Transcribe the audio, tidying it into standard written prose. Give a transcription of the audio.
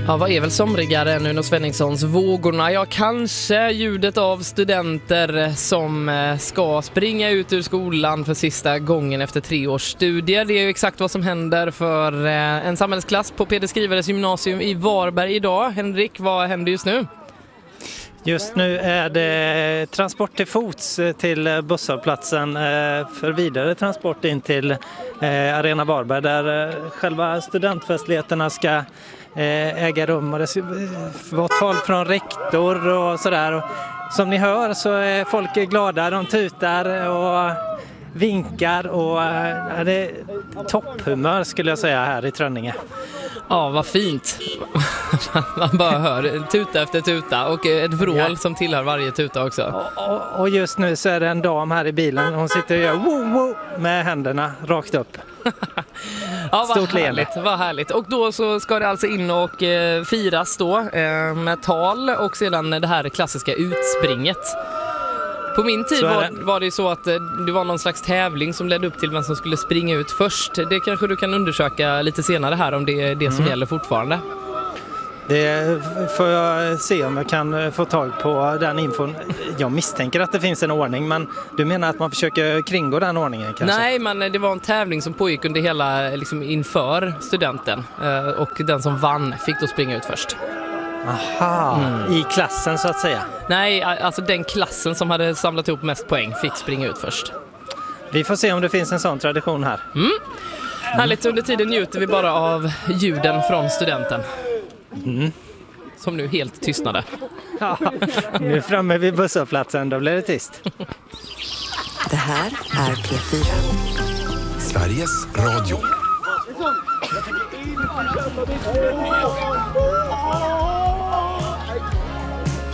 Ja, vad är väl somrigare än Uno Svenningssons Vågorna? Ja, kanske ljudet av studenter som ska springa ut ur skolan för sista gången efter 3 års studier. Det är ju exakt vad som händer för en samhällsklass på Peder Skrivares gymnasium i Varberg idag. Henrik, vad händer just nu? Just nu är det transport till fots till busshållplatsen för vidare transport in till Arena Varberg där själva studentfestligheterna ska äga rum och det ska vara tal från rektor och sådär. Och som ni hör så är folk glada, de tutar och vinkar och det är topphumör skulle jag säga här i Trönninge. Ja, vad fint. Man bara hör tuta efter tuta och ett vrål som tillhör varje tuta också. Och just nu så är det en dam här i bilen. Hon sitter och gör woo med händerna rakt upp. Ja, vad härligt. Och då så ska det alltså in och firas då med tal och sedan det här klassiska utspringet. På min tid var det ju så att det var någon slags tävling som ledde upp till vem som skulle springa ut först. Det kanske du kan undersöka lite senare här om det är det som gäller fortfarande. Det får jag se om jag kan få tag på den infon. Jag misstänker att det finns en ordning, men du menar att man försöker kringgå den ordningen kanske? Nej, men det var en tävling som pågick under hela, liksom inför studenten. Och den som vann fick då springa ut först. Aha, i klassen så att säga? Nej, alltså den klassen som hade samlat ihop mest poäng fick springa ut först. Vi får se om det finns en sån tradition här. Härligt, under tiden njuter vi bara av ljuden från studenten. Som nu helt tystnade. Ja, nu framme vid busshållplatsen, då blir det tyst. Det här är P4. Sveriges Radio.